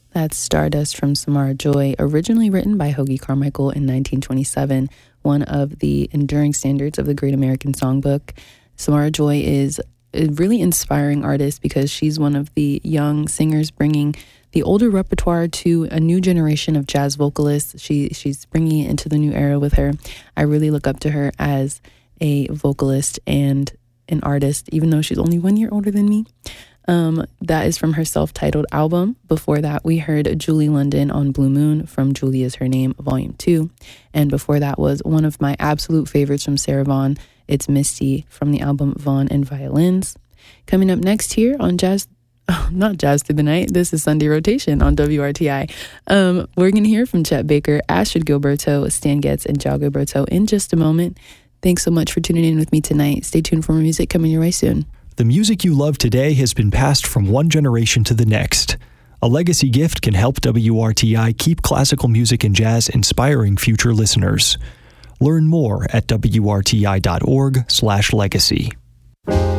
That's Stardust from Samara Joy, originally written by Hoagy Carmichael in 1927, one of the enduring standards of the Great American Songbook. Samara Joy is a really inspiring artist because she's one of the young singers bringing the older repertoire to a new generation of jazz vocalists. She's bringing it into the new era with her. I really look up to her as a vocalist and an artist, even though she's only 1 year older than me. That is from her self-titled album. Before that, we heard Julie London on Blue Moon from Julie Is Her Name, Volume 2. And before that was one of my absolute favorites from Sarah Vaughan. It's Misty from the album Vaughan and Violins. Coming up next here on not Jazz Through the Night, this is Sunday Rotation on WRTI. We're going to hear from Chet Baker, Astrid Gilberto, Stan Getz, and João Gilberto in just a moment. Thanks so much for tuning in with me tonight. Stay tuned for more music coming your way soon. The music you love today has been passed from one generation to the next. A legacy gift can help WRTI keep classical music and jazz inspiring future listeners. Learn more at wrti.org/legacy.